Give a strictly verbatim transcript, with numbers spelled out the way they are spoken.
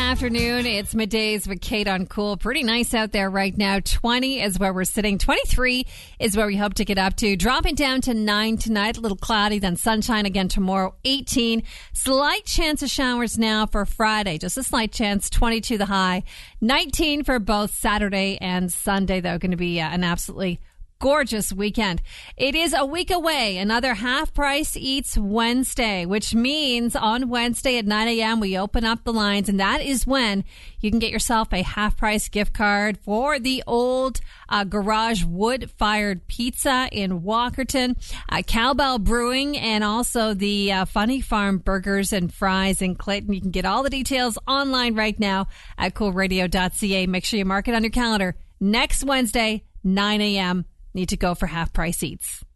afternoon. It's middays with Kate on Cool. Pretty nice out there right now. twenty is where we're sitting. twenty-three is where we hope to get up to. Dropping down to nine tonight. A little cloudy, then sunshine again tomorrow. eighteen. Slight chance of showers now for Friday. Just a slight chance. twenty-two the high. nineteen for both Saturday and Sunday, though. Going to be uh, an absolutely gorgeous weekend. It is a week away. Another Half Price Eats Wednesday, which means on Wednesday at nine a.m. we open up the lines, and that is when you can get yourself a Half Price gift card for the old uh, garage wood-fired pizza in Walkerton, uh, Cowbell Brewing, and also the uh, Funny Farm Burgers and Fries in Clayton. You can get all the details online right now at cool radio dot c a. Make sure you mark it on your calendar. Next Wednesday, nine a.m. Need to go for Half Price Eats.